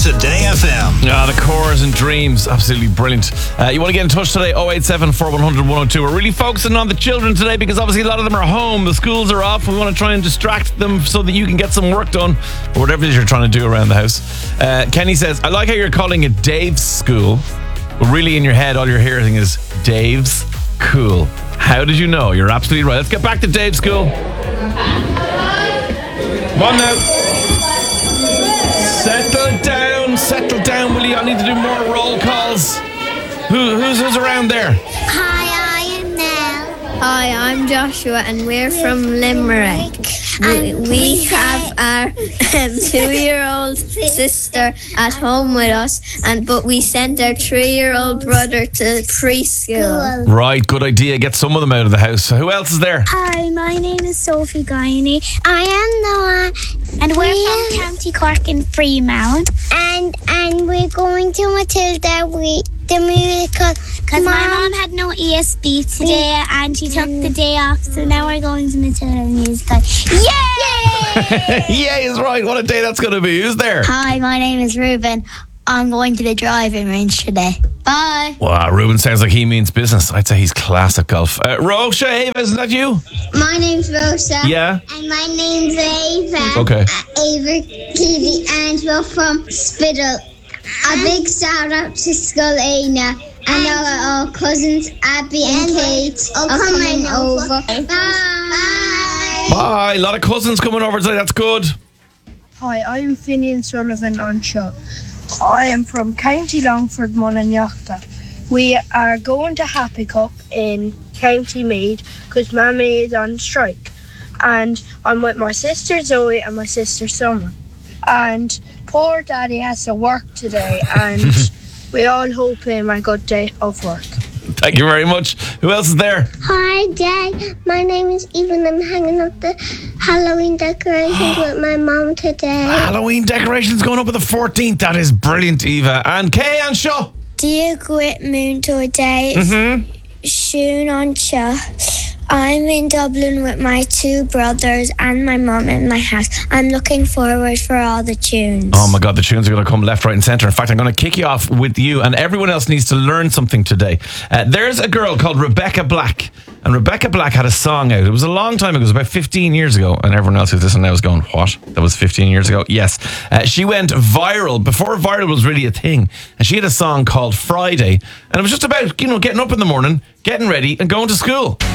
Today FM. The Cores and Dreams, absolutely brilliant. You want to get in touch today, 087 4100 102. We're really focusing on the children today because obviously a lot of them are home. The schools are off. We want to try and distract them so that you can get some work done or whatever it is you're trying to do around the house. Kenny says, I like how you're calling it Dave's school, but really in your head all you're hearing is Dave's cool. How did you know? You're absolutely right. Let's get back to Dave's school. Come on now. Settle down, will you? I need to do more roll calls. Who's around there? Hi, I am Nell. Hi, I'm Joshua and we're from Limerick. We have our 2-year-old sister at home with us, but we sent our 3-year-old brother to preschool. Right, good idea. Get some of them out of the house. Who else is there? Hi, my name is Sophie Guiney. I am Noah. And we're from County Cork in Freemount. And we're going to Matilda, the musical. Because my mom had no ESB today and she took the day off, so now we're going to Matilda musical. Yay! Yay is right. What a day that's going to be. Who's there? Hi, my name is Ruben. I'm going to the driving range today. Bye. Wow, Ruben sounds like he means business. I'd say he's class at golf. Rosa, Ava, isn't that you? My name's Rosa. Yeah? And my name's Ava. Okay. Ava Keeley, and we're from Spittle. A big shout out to Skullina and our cousins Abby and Kate are coming over. Bye. Bye. A lot of cousins coming over today. That's good. Hi, I'm Finian Sullivan Anshaw. I am from County Longford, Mullinachta. We are going to Happy Cup in County Meath because Mammy is on strike. And I'm with my sister Zoe and my sister Summer. And poor Daddy has to work today and we all hope him a good day of work. Thank you very much. Who else is there? Hi, Dad. My name is Eva and I'm hanging up the Halloween decorations with my mom today. Halloween decorations going up on the 14th. That is brilliant, Eva. And Kay and Shaw. Dear Gwit Moon today. Shoon on Cha. I'm in Dublin with my 2 brothers and my mum in my house. I'm looking forward for all the tunes. Oh my God, the tunes are going to come left, right and centre. In fact, I'm going to kick you off with you, and everyone else needs to learn something today. There's a girl called Rebecca Black, and Rebecca Black had a song out. It was a long time ago. It was about 15 years ago, and everyone else who's listening now is going, what? That was 15 years ago? Yes. She went viral before viral was really a thing, and she had a song called Friday, and it was just about, getting up in the morning, getting ready and going to school.